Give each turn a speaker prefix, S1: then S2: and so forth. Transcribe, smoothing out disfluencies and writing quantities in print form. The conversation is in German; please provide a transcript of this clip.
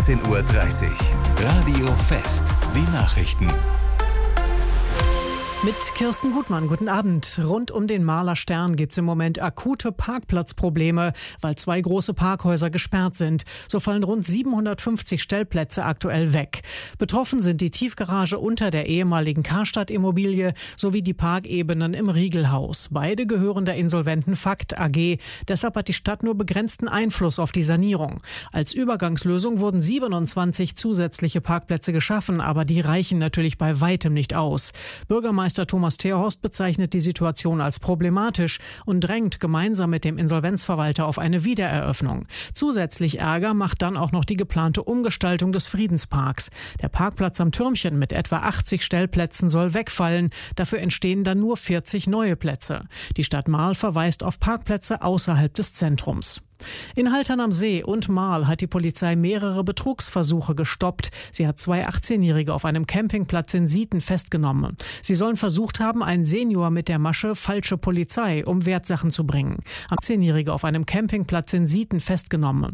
S1: 16:30 Uhr. Radio Fest. Die Nachrichten.
S2: Mit Kirsten Gutmann, guten Abend. Rund um den Mahler Stern gibt es im Moment akute Parkplatzprobleme, weil 2 große Parkhäuser gesperrt sind. So fallen rund 750 Stellplätze aktuell weg. Betroffen sind die Tiefgarage unter der ehemaligen Karstadt-Immobilie sowie die Parkebenen im Riegelhaus. Beide gehören der insolventen Fakt AG. Deshalb hat die Stadt nur begrenzten Einfluss auf die Sanierung. Als Übergangslösung wurden 27 zusätzliche Parkplätze geschaffen, aber die reichen natürlich bei weitem nicht aus. Bürgermeister Thomas Terhorst bezeichnet die Situation als problematisch und drängt gemeinsam mit dem Insolvenzverwalter auf eine Wiedereröffnung. Zusätzlich Ärger macht dann auch noch die geplante Umgestaltung des Friedensparks. Der Parkplatz am Türmchen mit etwa 80 Stellplätzen soll wegfallen. Dafür entstehen dann nur 40 neue Plätze. Die Stadt Marl verweist auf Parkplätze außerhalb des Zentrums. In Haltern am See und Marl hat die Polizei mehrere Betrugsversuche gestoppt. Sie hat 2 18-Jährige auf einem Campingplatz in Sieten festgenommen. Sie sollen versucht haben, einen Senior mit der Masche falsche Polizei um Wertsachen zu bringen. 18-Jährige auf einem Campingplatz in Sieten festgenommen.